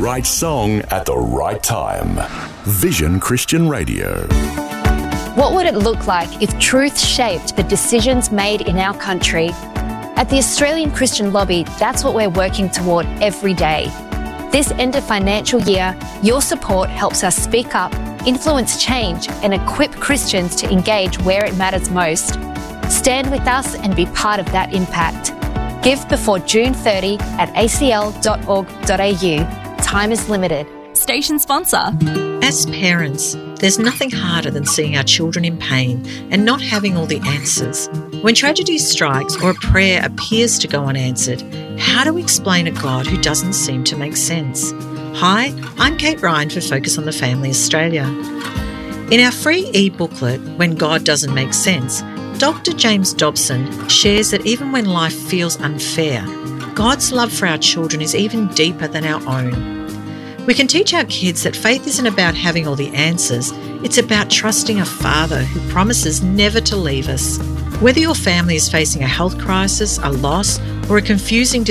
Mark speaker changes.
Speaker 1: right song at the right time. Vision Christian Radio.
Speaker 2: What would it look like if truth shaped the decisions made in our country? At the Australian Christian Lobby, that's what we're working toward every day. This end of financial year, your support helps us speak up, influence change, and equip Christians to engage where it matters most. Stand with us and be part of that impact. Give before June 30 at acl.org.au. Time is limited.
Speaker 3: Station sponsor.
Speaker 4: As parents, there's nothing harder than seeing our children in pain and not having all the answers. When tragedy strikes or a prayer appears to go unanswered, how do we explain a God who doesn't seem to make sense? Hi, I'm Kate Ryan for Focus on the Family Australia. In our free e-booklet, When God Doesn't Make Sense, Dr. James Dobson shares that even when life feels unfair, God's love for our children is even deeper than our own. We can teach our kids that faith isn't about having all the answers, it's about trusting a Father who promises never to leave us. Whether your family is facing a health crisis, a loss, or a confusing